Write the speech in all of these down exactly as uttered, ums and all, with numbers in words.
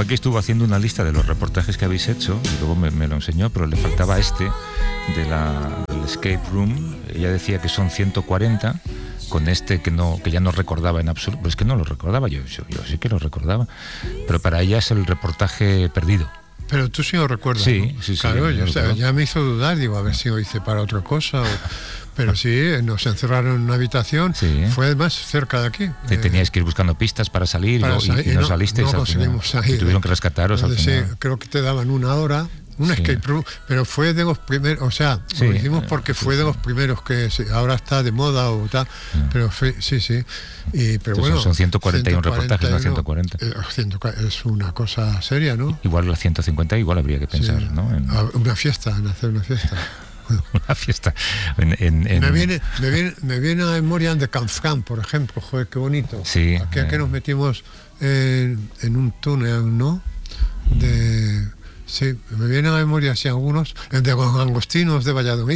fue que estuvo haciendo una lista de los reportajes que habéis hecho y luego me, me lo enseñó, pero le faltaba este de la, del escape room. Ella decía que son ciento cuarenta, con este que no que ya no recordaba en absoluto. Pues es que no lo recordaba, yo, yo, yo sí que lo recordaba, pero para ella es el reportaje perdido. Pero tú sí lo recuerdas, sí, ¿no? Sí, sí. Claro, sí, yo, o sea, ya me hizo dudar, digo, a ver si lo hice para otra cosa. O, pero sí, nos encerraron en una habitación, sí. Fue además cerca de aquí. Sí, eh, teníais que ir buscando pistas para salir para y, salir, y, y no, no salisteis. No conseguimos salir. Y tuvieron que rescataros al final. Sí, creo que te daban una hora. Un sí. escape room, pero fue de los primeros, o sea, sí, lo hicimos porque sí, fue de los primeros que sí, ahora está de moda o tal, sí. pero fue, sí, sí. Y, pero Entonces, bueno, son ciento cuarenta y un reportajes, no ciento cuarenta. Es una cosa seria, ¿no? Igual las ciento cincuenta, igual habría que pensar, sí. ¿no? En... Una fiesta, en hacer una fiesta. Una fiesta. En, en, en... Me, viene, me, viene, me viene a memoria de Canfrán, por ejemplo, joder, qué bonito. Sí. Aquí eh... que nos metimos en, en un túnel, ¿no? De... Sí, me vienen a memoria así algunos, el de los langostinos de Valladolid.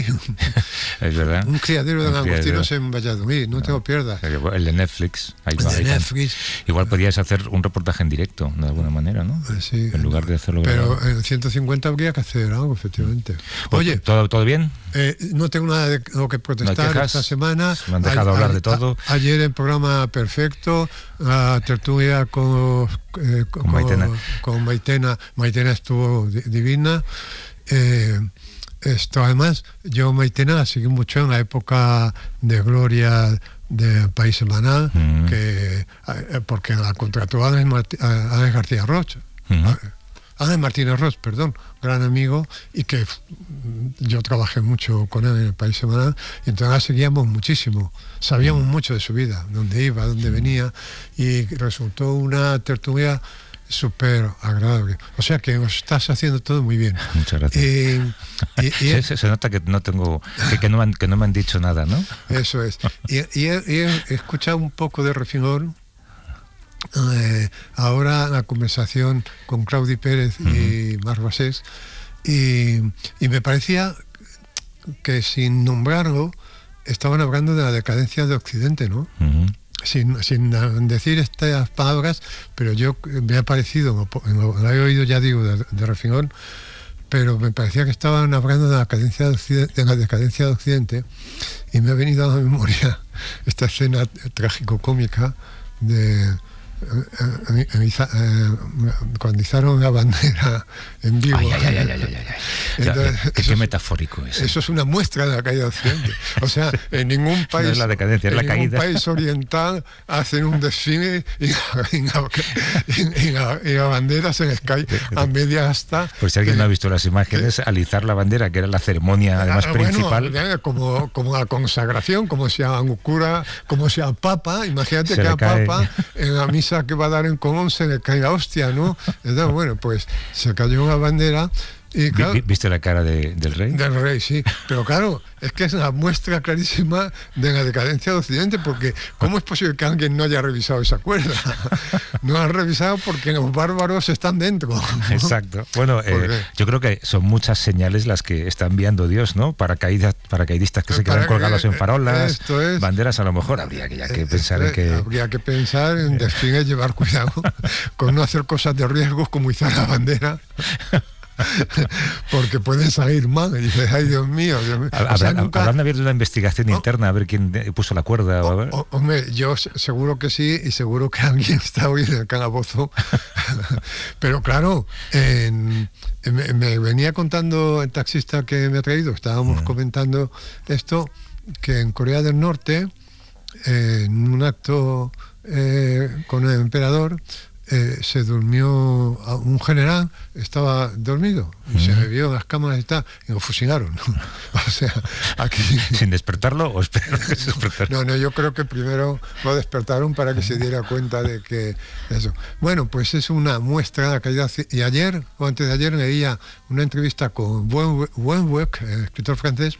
Es verdad. Un criadero de langostinos en Valladolid, no, no te lo pierdas. El de Netflix. Ahí el va, de ahí Netflix. Igual podrías hacer un reportaje en directo, de alguna manera, ¿no? Sí. En lugar de hacerlo... Pero en ciento cincuenta habría que hacer algo, efectivamente. Oye... ¿Todo, todo bien? Eh, no tengo nada de lo que protestar ¿No esta semana. Me han dejado a, hablar de todo. A, ayer el programa perfecto, la tertulia con, eh, con, con Maitena. Con Maitena. Maitena estuvo divina. Eh, esto además, yo Maitena la seguí mucho en la época de gloria de País Semanal, mm. que, eh, porque la contrató a Ángeles García Rocha. Mm. Ángel Martínez Ross, perdón, gran amigo, y que yo trabajé mucho con él en el País Semanal, y entonces la seguíamos muchísimo, sabíamos mm. mucho de su vida, dónde iba, dónde mm. venía, y resultó una tertulia súper agradable. O sea que nos estás haciendo todo muy bien. Muchas gracias. Y, y, y se, se nota que no tengo, que, que, no han, que no me han dicho nada, ¿no? Eso es. Y, y he, y he escuchado un poco de Refingor. Eh, ahora la conversación con Claudi Pérez uh-huh. y Marc Basés, y, y me parecía que sin nombrarlo estaban hablando de la decadencia de Occidente, ¿no? Uh-huh. Sin, sin decir estas palabras, pero yo me ha parecido, lo he oído ya digo de, de Refingón, pero me parecía que estaban hablando de la decadencia de, Occidente, de la decadencia de Occidente, y me ha venido a la memoria esta escena trágico-cómica de Eh, eh, eh, cuando izaron la bandera en vivo. Ay, ay, ay, ay, ay, ay, ay. Entonces, ya, qué, qué metafórico es. Eso es una muestra de la caída de Occidente. O sea, en ningún país, no es la decadencia, es la en ningún caída. país oriental hacen un desfile y, y, la, y, la, y la bandera se les cae a media asta. Por si alguien que, no ha visto las imágenes, que, alisar la bandera, que era la ceremonia además bueno, principal. Como, como la consagración, como sea un cura, como sea papa. Imagínate se que a Papa en la misa que va a dar en común se le cae la hostia, ¿no? Entonces, bueno, pues se cayó una bandera y claro, ¿viste la cara de, del rey? Del rey, sí. Pero claro, es que es una muestra clarísima de la decadencia de Occidente, porque ¿cómo es posible que alguien no haya revisado esa cuerda? No han revisado porque los bárbaros están dentro, ¿no? Exacto. Bueno, eh, yo creo que son muchas señales las que está enviando Dios, ¿no? Paracaídas, paracaidistas que se quedan para colgados que, en farolas, es, banderas, a lo mejor habría que, ya que pensar en que... Habría que pensar en desfiles, llevar cuidado con no hacer cosas de riesgo como izar la bandera. Porque pueden salir mal y dices, ay Dios mío, Dios mío. O sea, nunca... ¿Habrán abierto una investigación oh, interna a ver quién puso la cuerda? Oh, a ver? Oh, hombre, yo seguro que sí, y seguro que alguien está hoy en el calabozo. Pero claro, en, me, me venía contando el taxista que me ha traído, estábamos mm. comentando esto, que en Corea del Norte, eh, en un acto eh, con el emperador, Eh, se durmió un general, estaba dormido y mm. se me vio en las cámaras y tal, y lo fusilaron. O sea, aquí... ¿Sin despertarlo o esperar que se despertara? No, no, yo creo que primero lo despertaron para que se diera cuenta de que eso. Bueno, pues es una muestra de la calidad. Y ayer, o antes de ayer, leía una entrevista con Wenweg, el escritor francés,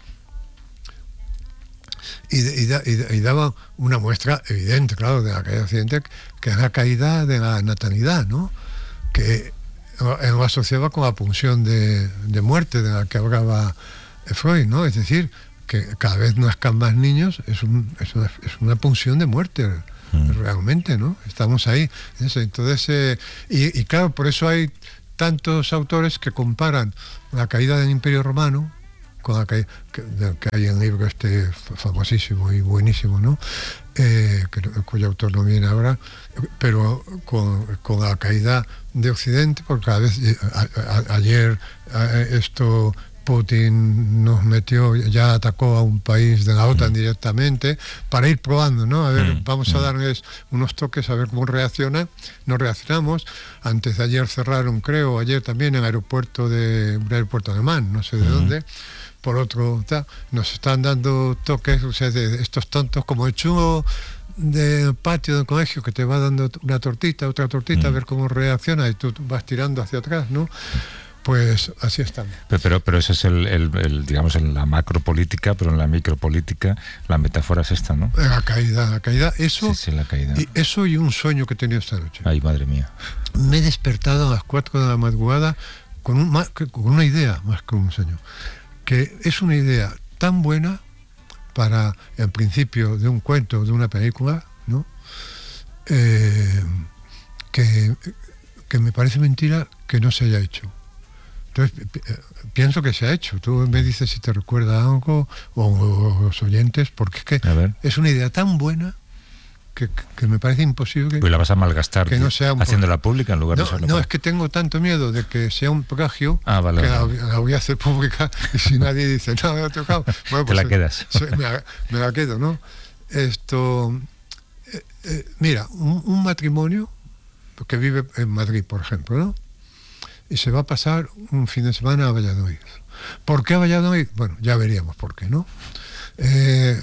Y, y, y, y daba una muestra evidente, claro, de la caída de Occidente, que es la caída de la natalidad, ¿no? Que lo asociaba con la pulsión de, de muerte de la que hablaba Freud, ¿no? Es decir, que cada vez nazcan más niños, es, un, es, una, es una pulsión de muerte mm. realmente, ¿no? Estamos ahí. Entonces, eh, y, y claro, por eso hay tantos autores que comparan la caída del Imperio Romano con la caída, que, que hay un libro este famosísimo y buenísimo, ¿no? Eh, que, cuyo autor no viene ahora, pero con, con la caída de Occidente, porque cada vez a, a, ayer a, esto Putin nos metió, ya atacó a un país de la OTAN mm. directamente, para ir probando, ¿no? A ver, mm. vamos a darles unos toques a ver cómo reacciona. No reaccionamos. Antes de ayer cerraron, creo, ayer también en el aeropuerto de un aeropuerto alemán, no sé de mm. dónde. Por otro, ta, nos están dando toques, o sea, de estos tontos como el chungo del patio del colegio que te va dando una tortita, otra tortita, mm. a ver cómo reacciona y tú vas tirando hacia atrás, ¿no? Pues así estamos. Pero, pero, pero ese es el, el, el, digamos, en la macropolítica, pero en la micropolítica la metáfora es esta, ¿no? La caída, la caída, eso, sí, sí, la caída. Y eso y un sueño que he tenido esta noche. Ay, madre mía. Me he despertado a las cuatro de la madrugada con, un, con una idea, más que un sueño, que es una idea tan buena para el principio de un cuento, de una película, ¿no? Eh, que, que me parece mentira que no se haya hecho. Entonces, pienso que se ha hecho. Tú me dices si te recuerda algo, o, o los oyentes, porque es que es una idea tan buena que, que me parece imposible. Pues la vas a malgastar que no sea un haciéndola pública en lugar no, de hacerlo. No, es que tengo tanto miedo de que sea un plagio ah, vale, que vale. La, la voy a hacer pública y si nadie dice, no, me ha tocado. Bueno, pues, te la quedas. Se, me, la, me la quedo, ¿no? Esto. Eh, eh, mira, un, un matrimonio que vive en Madrid, por ejemplo, ¿no? Y se va a pasar un fin de semana a Valladolid. ¿Por qué a Valladolid? Bueno, ya veríamos por qué, ¿no? Eh...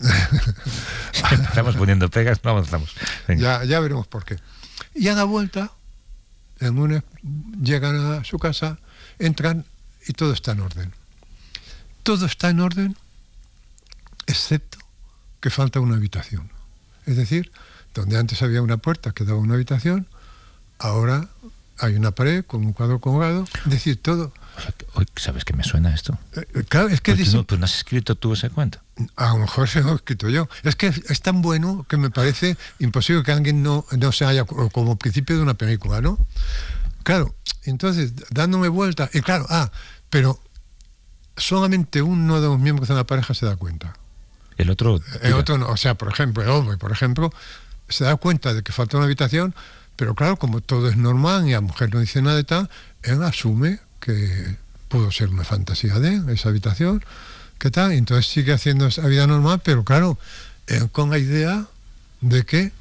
Estamos poniendo pegas, no avanzamos. Ya, ya veremos por qué. Y a la vuelta, en una, llegan a su casa, entran y todo está en orden. Todo está en orden, excepto que falta una habitación. Es decir, donde antes había una puerta que daba a una habitación, ahora hay una pared con un cuadro colgado, es decir, todo. Oye, ¿sabes qué me suena esto? Eh, claro, es que ¿Tú, dice, no, ¿Tú no has escrito tú ese cuento? A lo mejor se lo he escrito yo. Es que es tan bueno que me parece imposible que alguien no, no se haya, como principio de una película, ¿no? Claro, entonces, dándome vuelta, y claro, ah, pero solamente uno de los miembros de la pareja se da cuenta. El otro... El otro no, o sea, por ejemplo, el hombre, por ejemplo, se da cuenta de que falta una habitación, pero claro, como todo es normal y la mujer no dice nada de tal, él asume que pudo ser una fantasía de él, esa habitación, ¿qué tal? Entonces sigue haciendo esa vida normal, pero claro, él con la idea de que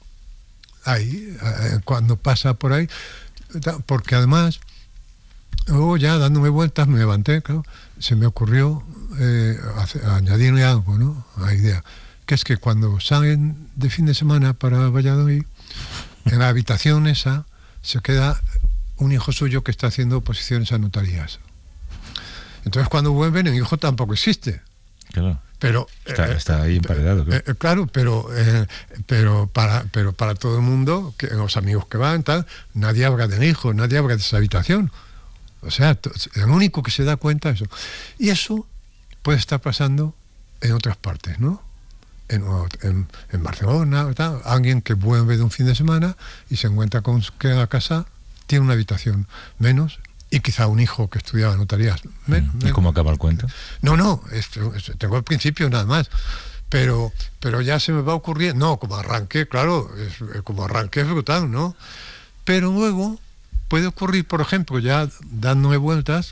ahí, cuando pasa por ahí, porque además, luego ya dándome vueltas, me levanté, claro, se me ocurrió eh, añadirle algo, ¿no? A la idea, que es que cuando salen de fin de semana para Valladolid, en la habitación esa se queda un hijo suyo que está haciendo oposiciones a notarías. Entonces cuando vuelven el hijo tampoco existe. Claro. Pero está, eh, está ahí emparedado. Eh, eh, claro, pero eh, pero para pero para todo el mundo, que los amigos que van tal, nadie habla del hijo, nadie habla de esa habitación. O sea, el único que se da cuenta es eso. Y eso puede estar pasando en otras partes, ¿no? En, en, en Barcelona, tal, alguien que vuelve de un fin de semana y se encuentra con que en la casa tiene una habitación menos y quizá un hijo que estudiaba notarías. Men, ¿Y cómo acaba el cuento? No, no, esto, esto, tengo el principio nada más, pero, pero ya se me va a ocurrir, no, como arranque, claro, es, como arranque es brutal, ¿no? Pero luego puede ocurrir, por ejemplo, ya dándome vueltas,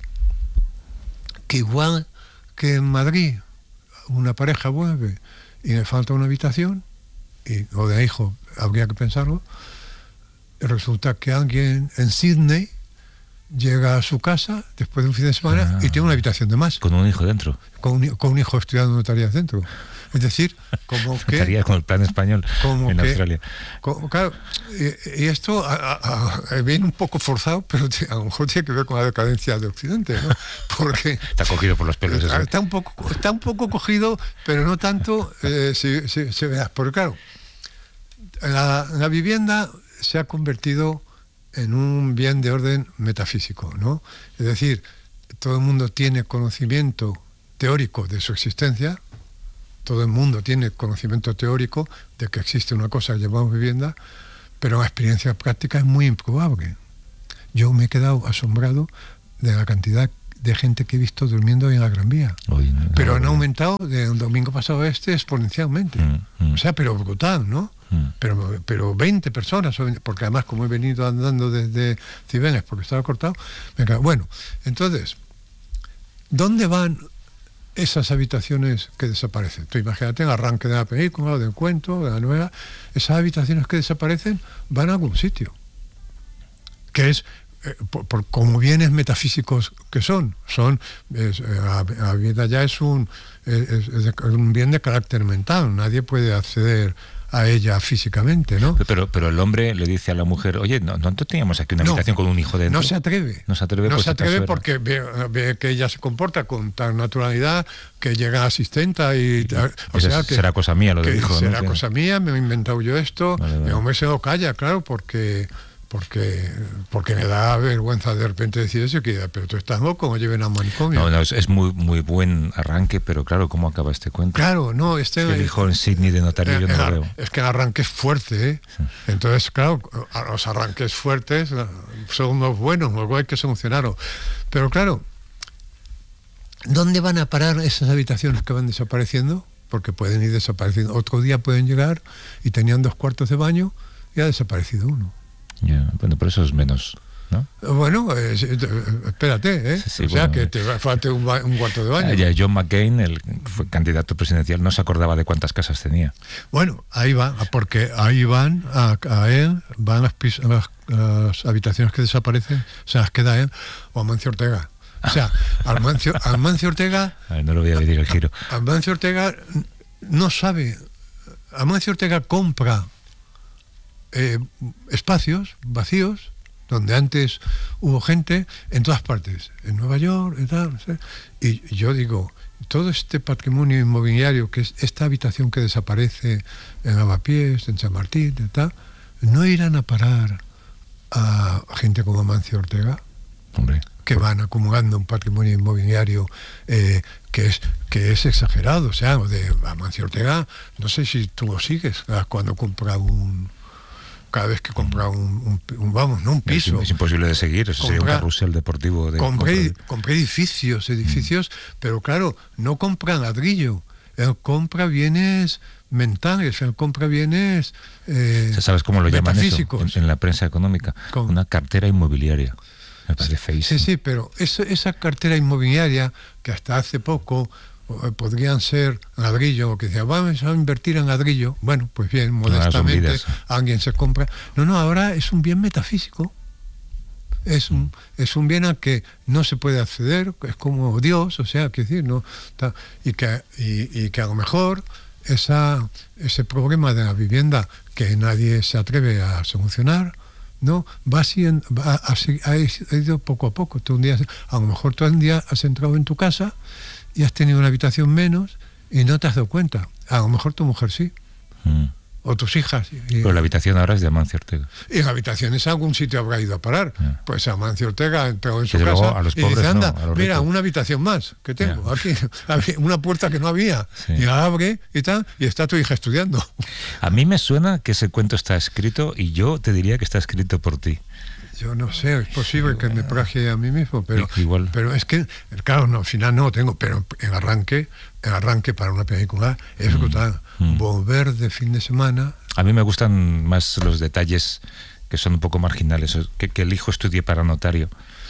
que igual que en Madrid una pareja vuelve y me falta una habitación, y, o de hijo, habría que pensarlo, resulta que alguien en Sydney llega a su casa después de un fin de semana ah, y tiene una habitación de más. Con un hijo dentro. Con un, con un hijo estudiando notarías dentro. Es decir, como que... Notaría con el plan español en que, Australia. Como, claro, y, y esto a, a, a, viene un poco forzado, pero a lo mejor tiene que ver con la decadencia de Occidente, ¿no? Porque... Está cogido por los pelos. Está, está, un, poco, está un poco cogido, pero no tanto, eh, si, si, si veas. Porque claro, la, la vivienda se ha convertido en un bien de orden metafísico, ¿no? Es decir, todo el mundo tiene conocimiento teórico de su existencia, todo el mundo tiene conocimiento teórico de que existe una cosa que llamamos vivienda, pero la experiencia práctica es muy improbable. Yo me he quedado asombrado de la cantidad de gente que he visto durmiendo en la Gran Vía. Oye, no, pero no, han no. aumentado de un domingo pasado a este exponencialmente. Mm, mm. O sea, pero brutal, ¿no? Mm. Pero, pero veinte personas, porque además como he venido andando desde Cibeles porque estaba cortado, me cago. Bueno, entonces, ¿dónde van esas habitaciones que desaparecen? Tú imagínate en el arranque de la película, del cuento, de la novela, esas habitaciones que desaparecen van a algún sitio, que es, eh, por, por, como bienes metafísicos que son, son es, eh, la, la vivienda ya es un, es, es de, un bien de carácter mental, nadie puede acceder a ella físicamente, ¿no? Pero, pero el hombre le dice a la mujer, oye, no, no teníamos aquí una No, habitación con un hijo dentro. No se atreve. No se atreve, no pues se atreve acaso porque ve, ve que ella se comporta con tan naturalidad que llega asistenta y... Y, o sea, que, será cosa mía lo que del hijo. será ¿no? cosa mía, me he inventado yo esto. Vale, vale. Mi hombre se lo calla, claro, porque... Porque, porque me da vergüenza de repente decir eso y que, pero tú estás loco, me lleven a un manicomio. No, no, es, es muy muy buen arranque, pero claro, ¿cómo acaba este cuento? Claro, no, este... Es que el hijo en Sydney de notario eh, yo no lo el, veo. Es que el arranque es fuerte, ¿eh? Sí. Entonces, claro, los arranques fuertes son los buenos, luego hay que solucionarlos. Pero claro, ¿dónde van a parar esas habitaciones que van desapareciendo? Porque pueden ir desapareciendo. Otro día pueden llegar y tenían dos cuartos de baño y ha desaparecido uno. Yeah, bueno, por eso es menos, ¿no? Bueno, eh, espérate, ¿eh? Sí, sí, o sea, bueno, que te falte un, un cuarto de baño. Ya, John McCain, el fue candidato presidencial, no se acordaba de cuántas casas tenía. Bueno, ahí va, porque ahí van a, a él, van las, las, las habitaciones que desaparecen, se las queda él o Amancio Ortega. O sea, Amancio, Amancio Ortega... A ver, no lo voy a pedir el giro. Amancio Ortega no sabe... Amancio Ortega compra eh, espacios vacíos donde antes hubo gente en todas partes, en Nueva York y tal, no sé. Y yo digo, todo este patrimonio inmobiliario, que es esta habitación que desaparece en Lavapiés, en San Martín y tal, ¿no irán a parar a gente como Amancio Ortega? Hombre, que van acumulando un patrimonio inmobiliario eh, que es que es exagerado. O sea, de Amancio Ortega, no sé si tú lo sigues, cuando compra un... cada vez que compra un, un, un vamos, no un piso. Es, es imposible de seguir, eso compra, sería un carrusel deportivo. De compré, compré edificios, edificios, mm. pero claro, no compra ladrillo, él compra bienes mentales, él compra bienes eh, ¿sabes cómo lo llaman eso en, en la prensa económica? ¿Cómo? Una cartera inmobiliaria. Me parece feísimo. Sí, sí, pero eso, esa cartera inmobiliaria que hasta hace poco podrían ser ladrillo, que decía, vamos a invertir en ladrillo. Bueno, pues bien, modestamente alguien se compra. No, no, ahora es un bien metafísico. Es un, es un bien al que no se puede acceder, es como Dios, o sea, que decir, no, ta, y, que, y, y que a lo mejor esa, ese problema de la vivienda que nadie se atreve a solucionar, ¿no? Va siendo, va, ha, ha ido poco a poco. Tú un día, a lo mejor tú un día has entrado en tu casa y has tenido una habitación menos y no te has dado cuenta. A lo mejor tu mujer sí. Mm. O tus hijas. Y, pero la habitación ahora es de Amancio Ortega. Y la habitación es a algún sitio habrá ido a parar. Yeah. Pues Amancio Ortega entró en su desde casa luego, a los pobres, y dice, anda, no, mira, ricos. Una habitación más que tengo. Yeah. Aquí, una puerta que no había. Sí. Y la abre y tal, y está tu hija estudiando. A mí me suena que ese cuento está escrito y yo te diría que está escrito por ti. Yo no sé, es posible que me plagie a mí mismo, pero, igual. pero es que, claro, no, al final no lo tengo, pero el arranque, el arranque para una película es brutal. Mm, mm. Volver de fin de semana. A mí me gustan más los detalles que son un poco marginales, que, que el hijo estudie para notario.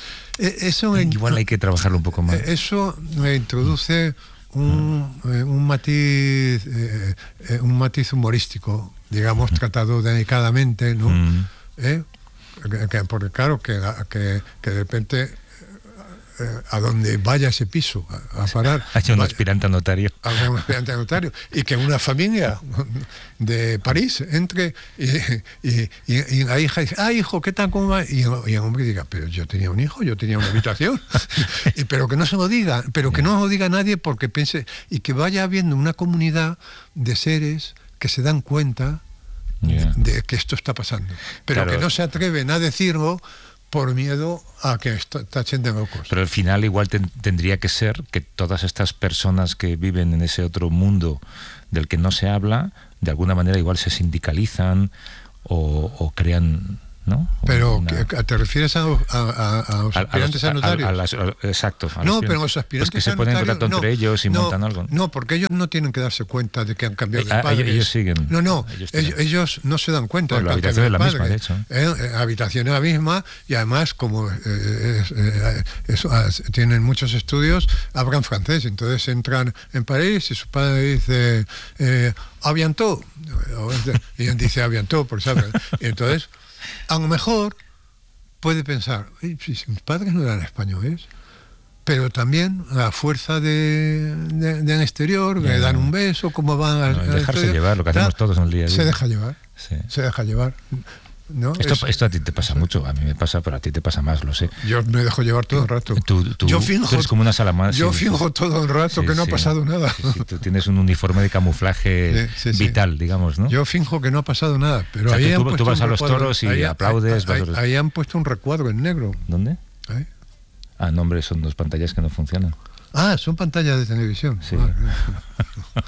Eso igual hay que trabajarlo un poco más. Eso me introduce un, mm. eh, un matiz, eh, eh, un matiz humorístico, digamos, mm. tratado delicadamente, ¿no? Mm. ¿Eh? Que, porque claro, que, que, que de repente eh, a donde vaya ese piso a, a parar... Hay un vaya, aspirante a notario. Hay un aspirante a notario. Y que una familia de París entre y, y, y, y la hija dice, ah, hijo, ¿qué tal? ¿Cómo va? Y, y el hombre diga, pero yo tenía un hijo, yo tenía una habitación. y, pero que no se lo diga, pero que no lo diga nadie porque piense... Y que vaya habiendo una comunidad de seres que se dan cuenta... Yeah. de que esto está pasando, pero claro. que no se atreven a decirlo por miedo a que esto tachen de locos. Pero al final igual ten, tendría que ser que todas estas personas que viven en ese otro mundo del que no se habla, de alguna manera igual se sindicalizan o, o crean... ¿no? Pero, una... ¿te refieres a, a, a, a los aspirantes a, a notarios? A, a las, a, exacto. A no, los pero los aspirantes pues que se a ponen en notarios, contacto no, entre ellos y no, montan algo. No, porque ellos no tienen que darse cuenta de que han cambiado de eh, padres. Ellos siguen. No, no, ellos, ellos, ellos no se dan cuenta. Bueno, de la habitación es la misma, de hecho. Eh, eh, habitación es la misma y además, como eh, es, eh, eso, tienen muchos estudios, hablan francés. Entonces entran en París y su padre dice, eh, «A bientôt». Y él dice «A bientôt», por saber. Y entonces, a lo mejor... puede pensar, si mis padres no eran españoles, pero también a fuerza de, de, de en exterior, yeah. le dan un beso, cómo van a... No, dejarse exterior, llevar, lo que hacemos todos en el día a día. Se deja llevar, sí. se deja llevar. ¿No? Esto, es, esto a ti te pasa mucho, a mí me pasa, pero a ti te pasa más, lo sé. Yo me dejo llevar todo el rato. Tú, tú, yo finjo, tú eres como una salamandra. Yo sí, finjo sí, todo el rato sí, que no sí, ha pasado nada. Sí, sí, tú tienes un uniforme de camuflaje sí, sí, vital, sí. digamos, ¿no? Yo finjo que no ha pasado nada, pero o sea, ahí tú, han tú vas a los toros y ahí, aplaudes. Ahí, vas ahí, ahí han puesto un recuadro en negro. ¿Dónde? ¿Ahí? Ah, no, hombre, son dos pantallas que no funcionan. Ah, son pantallas de televisión. Sí. Ah,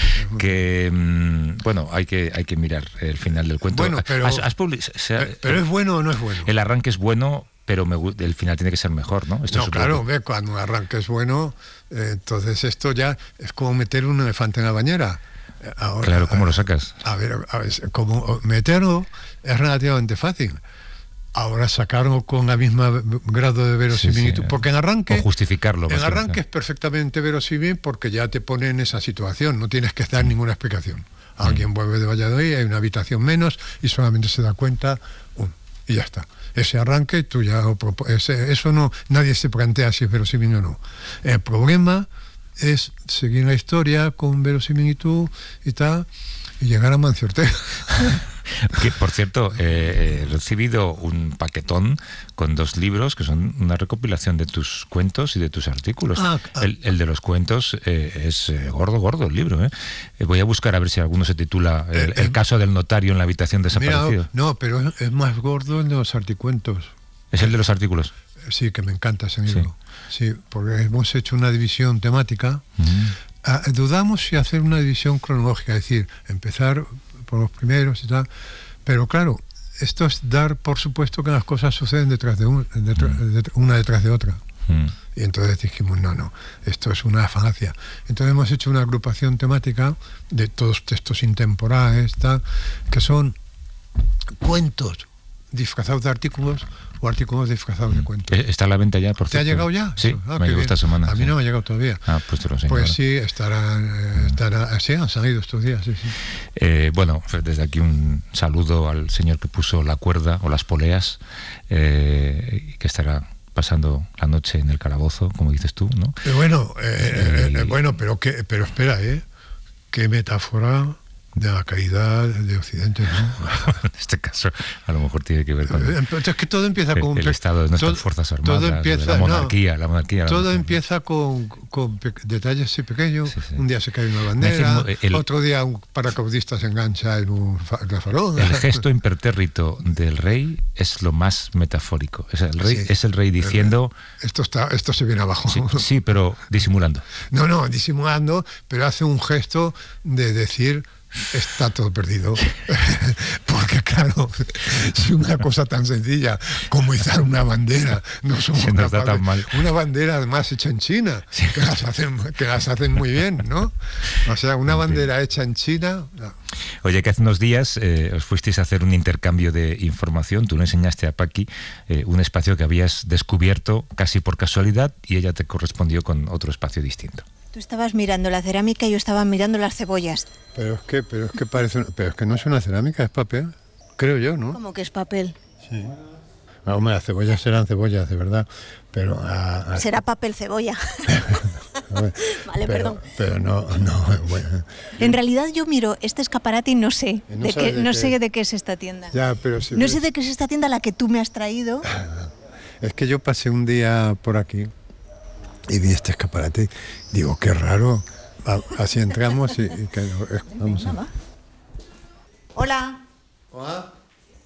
que mmm, bueno, hay que hay que mirar el final del cuento. Bueno, pero, ¿Has, has public- sea, pero, pero es bueno o no es bueno. El arranque es bueno, pero me, el final tiene que ser mejor, ¿no? Esto no, es claro, ve, cuando un arranque es bueno, eh, entonces esto ya es como meter un elefante en la bañera. Ahora, claro, ¿cómo a, lo sacas? A ver, a ver, como meterlo es relativamente fácil. Ahora sacarlo con la misma grado de verosimilitud, sí, sí. porque en arranque... O justificarlo. En arranque es perfectamente verosímil porque ya te pone en esa situación, no tienes que dar mm. ninguna explicación. Alguien mm. vuelve de Valladolid, hay una habitación menos y solamente se da cuenta, um, y ya está. Ese arranque, tú ya... Ese, eso no, nadie se plantea si es verosímil o no. El problema es seguir la historia con verosimilitud y tal, y llegar a Mancio Ortega. Que, por cierto, eh, he recibido un paquetón con dos libros que son una recopilación de tus cuentos y de tus artículos. Ah, ah, el, el de los cuentos eh, es eh, gordo, gordo el libro. ¿eh? Voy a buscar a ver si alguno se titula El, el caso del notario en la habitación desaparecido. Mira, no, pero es más gordo el de los articuentos. ¿Es el de los artículos? Sí, que me encanta ese libro. Sí, sí, porque hemos hecho una división temática. Uh-huh. Ah, dudamos si hacer una división cronológica, es decir, empezar por los primeros y tal, pero claro, esto es dar por supuesto que las cosas suceden detrás de, un, detrás, mm. de una detrás de otra. Mm. Y entonces dijimos, no, no, esto es una falacia. Entonces hemos hecho una agrupación temática de todos textos intemporales, tal, que son cuentos disfrazados de artículos o artículos disfrazados de cuentos. ¿Está a la venta ya, por cierto? ¿Te ha llegado ya? Sí, ah, me llegó esta semana. A mí sí. no me ha llegado todavía. Ah, pues te lo enseño. Pues ahora. sí, estarán, estará, sí, han salido estos días, sí, sí. Eh, bueno, desde aquí un saludo al señor que puso la cuerda o las poleas, eh, que estará pasando la noche en el calabozo, como dices tú, ¿no? Eh, bueno, eh, y... eh, bueno, pero que, pero espera, ¿eh? Qué metáfora de la caída de Occidente, ¿no? En este caso, a lo mejor tiene que ver con... Es que todo empieza con... El, el Estado de nuestras todo, Fuerzas Armadas, todo empieza, la monarquía, no, la monarquía. La todo monarquía. empieza con, con pe- detalles así pequeños. Sí, sí. Un día se cae una bandera, decir, el, otro día un paracaudista se engancha en un fa- farol. El gesto impertérrito del rey es lo más metafórico. Es el rey, sí, es el rey diciendo... Esto, está, esto se viene abajo. Sí, sí, pero disimulando. No, no, disimulando, pero hace un gesto de decir... Está todo perdido. Porque claro, si una cosa tan sencilla como izar una bandera no somos se nos capaces, da tan mal. Una bandera además hecha en China, sí. que, las hacen, que las hacen muy bien, ¿no? O sea, una bandera hecha en China... No. Oye, que hace unos días eh, os fuisteis a hacer un intercambio de información. Tú le enseñaste a Paqui eh, un espacio que habías descubierto casi por casualidad y ella te correspondió con otro espacio distinto. Tú estabas mirando la cerámica y yo estaba mirando las cebollas. Pero es que, pero es que parece, pero es que no es una cerámica, es papel, creo yo, ¿no? ¿Cómo que es papel? Sí. No, hombre, las cebollas serán cebollas, de verdad, pero... A, a... Será papel cebolla. Vale, pero, perdón. Pero no, no, bueno. En realidad yo miro este escaparate y no sé, no de qué, de no qué sé de qué es esta tienda. Ya, pero si no ves... sé de qué es esta tienda a la que tú me has traído. Es que yo pasé un día por aquí y vi este escaparate, digo, qué raro. Así entramos y... y que, vamos a... Hola. Hola.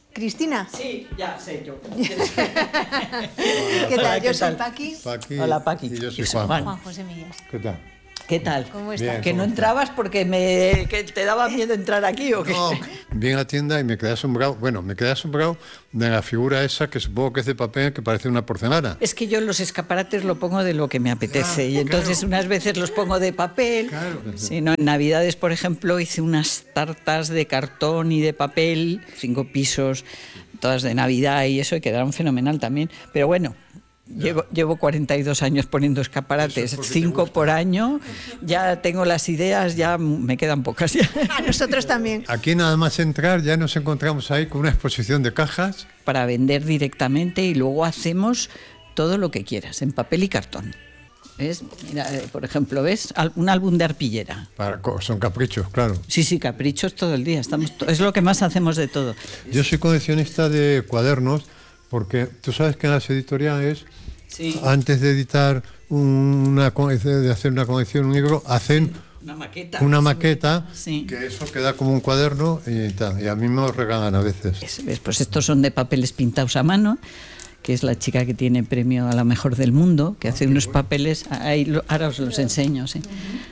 Cristina. Sí, ya sé yo. ¿Qué tal? Hola, Yo ¿qué soy tal? Paqui. Paqui. Hola, Paqui. Y yo soy Y soy Juan. Juan José Miguel. ¿Qué tal? ¿Qué tal? ¿Cómo Bien, estás? Que no ¿cómo entrabas porque me, que te daba miedo entrar aquí o qué. No, vi en la tienda y me quedé asombrado. Bueno, me quedé asombrado de la figura esa que supongo que es de papel, que parece una porcelana. Es que yo los escaparates lo pongo de lo que me apetece y entonces claro. unas veces los pongo de papel. Claro. Sí, no, en Navidades, por ejemplo, hice unas tartas de cartón y de papel, cinco pisos, todas de Navidad y eso, y quedaron fenomenal también. Pero bueno, llevo, llevo cuarenta y dos años poniendo escaparates, cinco por año, ya tengo las ideas, ya me quedan pocas. Ya. A nosotros también. Aquí nada más entrar ya nos encontramos ahí con una exposición de cajas. Para vender directamente y luego hacemos todo lo que quieras, en papel y cartón. ¿Ves? Mira, eh, por ejemplo, ¿ves? Al- Un álbum de arpillera. Para, son caprichos, claro. Sí, sí, caprichos todo el día. Estamos to- es lo que más hacemos de todo. Yo soy coleccionista de cuadernos porque tú sabes que en las editoriales, Sí. antes de editar una, co- de hacer una colección, un libro, hacen Una maqueta. una maqueta, Sí. que eso queda como un cuaderno y tal. Y a mí me lo regalan a veces. Es- ¿ves? Pues estos son de papeles pintados a mano, que es la chica que tiene premio a la mejor del mundo, que hace unos papeles. Ahí lo- ahora os los enseño, sí.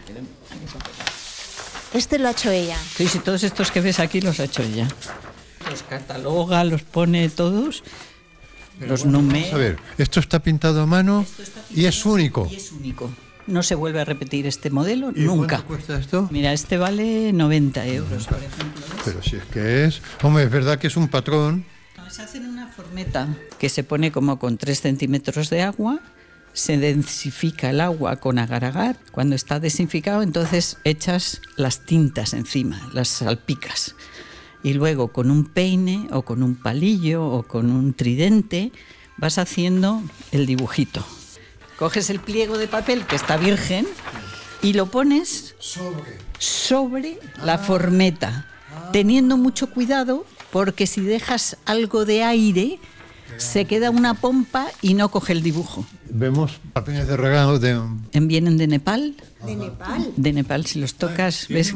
Este lo ha hecho ella. Sí, sí, todos estos que ves aquí los ha hecho ella. Los cataloga, los pone todos, los numera. A ver, esto está pintado a mano y es único. Y es único. No se vuelve a repetir este modelo ¿Y nunca. cuánto cuesta esto? Mira, este vale noventa euros, por ejemplo. ¿ves? Pero si es que es... Hombre, es verdad que es un patrón. No, se hace en una formeta que se pone como con tres centímetros de agua, se densifica el agua con agar-agar. Cuando está desinficado, entonces echas las tintas encima, las salpicas. Y luego con un peine o con un palillo o con un tridente vas haciendo el dibujito. Coges el pliego de papel que está virgen y lo pones Sobre. sobre la formeta, teniendo mucho cuidado porque si dejas algo de aire se queda una pompa y no coge el dibujo. Vemos papeles de regalo de... En- Vienen de Nepal, De Nepal. de Nepal, si los tocas, ves...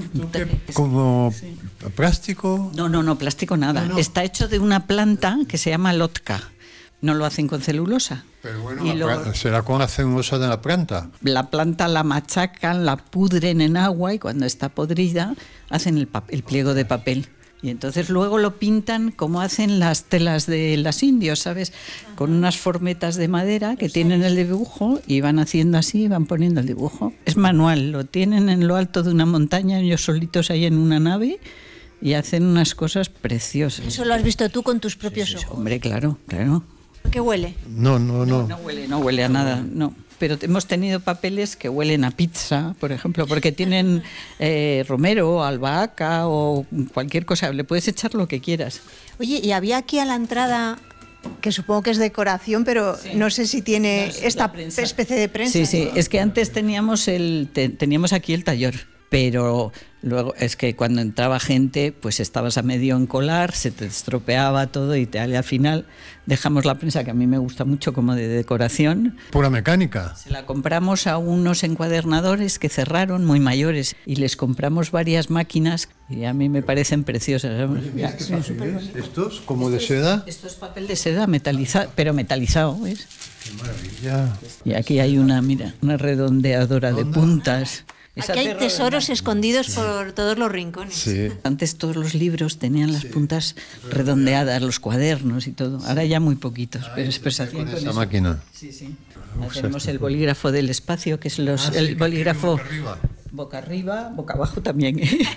Como plástico. No, no, no, plástico nada. No, no. Está hecho de una planta que se llama lotka. No lo hacen con celulosa. Pero bueno, Y la lo- pra- será con la celulosa de la planta. La planta la machacan, la pudren en agua y cuando está podrida hacen el, pap- el pliego de papel. Y entonces luego lo pintan como hacen las telas de las indios, ¿sabes? Con unas formetas de madera que tienen el dibujo y van haciendo así, van poniendo el dibujo. Es manual, lo tienen en lo alto de una montaña, ellos solitos ahí en una nave y hacen unas cosas preciosas. Eso lo has visto tú con tus propios ojos. Hombre, claro, claro. ¿Qué huele? No, no, no. No huele, no huele a nada, no. Pero hemos tenido papeles que huelen a pizza, por ejemplo, porque tienen eh, romero, albahaca o cualquier cosa. Le puedes echar lo que quieras. Oye, y había aquí a la entrada, que supongo que es decoración, pero no sé si tiene No, es esta la prensa. especie de prensa. Sí, sí. ¿no? Es que antes teníamos el te- teníamos aquí el taller, pero luego es que cuando entraba gente, pues estabas a medio encolar, se te estropeaba todo y, te, y al final dejamos la prensa, que a mí me gusta mucho como de decoración. Pura mecánica. Se la compramos a unos encuadernadores que cerraron, muy mayores, y les compramos varias máquinas y a mí me parecen preciosas. Ya, sí. Estos, como de seda. Esto es papel de seda metalizado, pero metalizado, ¿ves? Qué maravilla. Y aquí hay una, mira, una redondeadora de puntas. Esa Aquí hay te tesoros escondidos por todos los rincones. Sí. Antes todos los libros tenían las puntas redondeadas, los cuadernos y todo. Ahora ya muy poquitos, pero es pues, hacían Con con esa eso. máquina. Sí, sí. Ahora tenemos el bolígrafo del espacio, que es los, Ah, sí, el que bolígrafo escribe boca arriba. boca arriba, boca abajo también.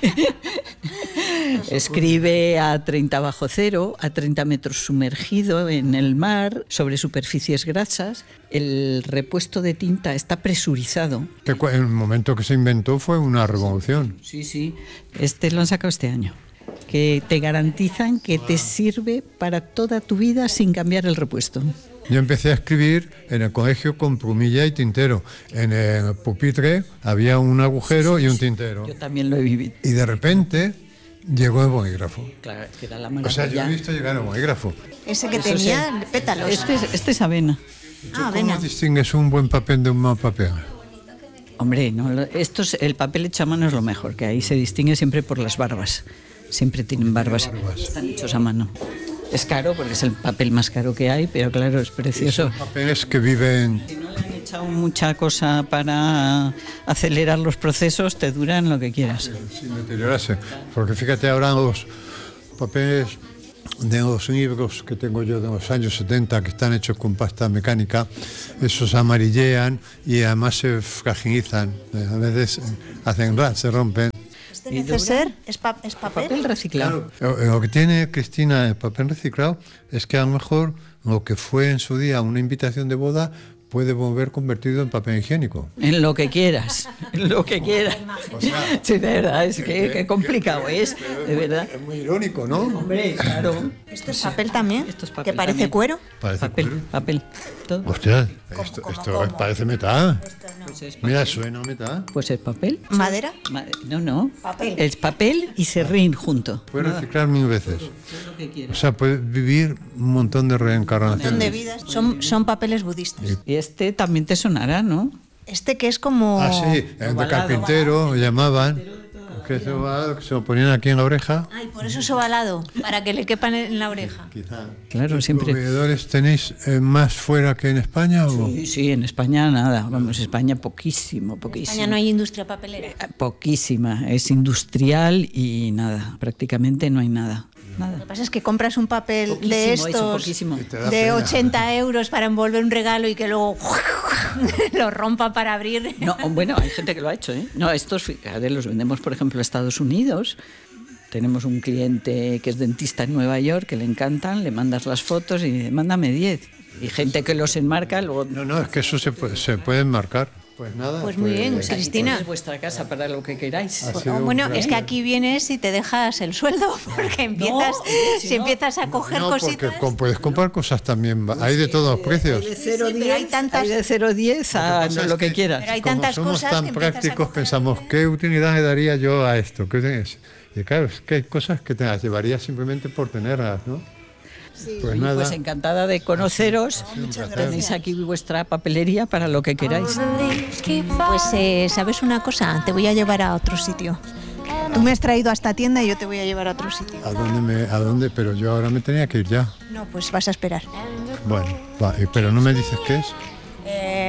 Escribe a treinta bajo cero, a treinta metros sumergido en el mar, sobre superficies grasas. El repuesto de tinta está presurizado. Que cu- el momento que se inventó fue una revolución. Sí, sí. Este lo han sacado este año. Que te garantizan que te sirve para toda tu vida sin cambiar el repuesto. Yo empecé a escribir en el colegio con plumilla y tintero. En el pupitre había un agujero y un tintero. Yo también lo he vivido. Y de repente llegó el bolígrafo. Claro, es que era la O sea, yo maravilla. he visto llegar el bolígrafo. Ese que Eso tenía sí. pétalos. Este es, este es avena. Ah, ¿Cómo venga. distingues un buen papel de un mal papel? Hombre, no, lo- esto es- el papel hecho a mano es lo mejor, que ahí se distingue siempre por las barbas. Siempre tienen barbas. barbas. Están hechos a mano. Es caro porque es el papel más caro que hay, pero claro, es precioso. Son papeles que viven... Si no le han echado mucha cosa para acelerar los procesos, te duran lo que quieras. sin deteriorarse. Porque fíjate ahora los papeles de los libros que tengo yo de los años setenta, que están hechos con pasta mecánica, esos amarillean y además se fragilizan. A veces hacen ras, se rompen. ¿Este neceser es, pa es papel? Papel reciclado. Claro, lo que tiene Cristina el papel reciclado es que a lo mejor lo que fue en su día una invitación de boda puede volver convertido en papel higiénico. En lo que quieras, en lo que quieras. O sea, sí, de verdad, es que, que complicado es, de verdad. Es muy irónico, ¿no? Hombre, claro. ¿Esto es papel también? Esto es papel ¿Que parece también. cuero? Parece Papel, cuero. papel. Todo. Hostia, ¿Cómo, esto, cómo, esto cómo? parece metal. Pues es Mira, papel. suena metal. Pues es papel. ¿Madera? Ma- No, no. Papel. Es papel y serrín junto. Puedes reciclar mil veces. Lo que O quieras. sea, puedes vivir un montón de Son de reencarnaciones. vidas. Son, son papeles budistas. Y este también te sonará, ¿no? Este que es como... Ah, sí, el de Ovalado, carpintero lo llamaban. Que se, ovalado, que se lo ponían aquí en la oreja. Ay, por eso es ovalado, para que le quepan en la oreja. Quizá. Claro, siempre. ¿Proveedores tenéis eh, más fuera que en España? O? Sí, sí, en España nada. Vamos, España poquísimo, En poquísimo. España no hay industria papelera. Eh, Poquísima. Es industrial y nada. Prácticamente no hay nada. Lo que Nada. pasa es que compras un papel Poquísimo, de eso, estos poquísimo. Te da de pena. ochenta euros para envolver un regalo y que luego lo rompa para abrir. No, bueno, hay gente que lo ha hecho, ¿eh? No, estos, fíjate, los vendemos, por ejemplo, a Estados Unidos. Tenemos un cliente que es dentista en Nueva York, que le encantan, le mandas las fotos y dice, mándame diez. Y gente que los enmarca, luego... No, no, es que eso se puede, se puede enmarcar. Pues nada. Pues muy bien, Pues aquí Cristina. tenéis vuestra casa para lo que queráis. Ha O- sido o un bueno, placer. es que aquí vienes y te dejas el sueldo, porque empiezas, si si no- empiezas a coger No, porque cositas. com- puedes comprar cosas también. Hay de todos los precios. Hay de cero a Sí, pero diez, hay tantas- hay de cero a diez a Lo que pasa lo es que que- quieras. Pero hay Como tantas somos cosas tan que empiezas a prácticos, coger- pensamos, ¿qué utilidad le daría yo a esto? ¿Qué tienes? Y claro, es que hay cosas que te las llevarías simplemente por tenerlas, ¿no? Pues nada. Pues encantada de conoceros. Muchas Tenéis aquí vuestra papelería para lo que queráis. Pues, eh, ¿sabes una cosa? Te voy a llevar a otro sitio. Tú me has traído a esta tienda y yo te voy a llevar a otro sitio. ¿A dónde me, a dónde? Pero yo ahora me tenía que ir ya. No, pues vas a esperar. Bueno, va, eh, pero no me dices qué es.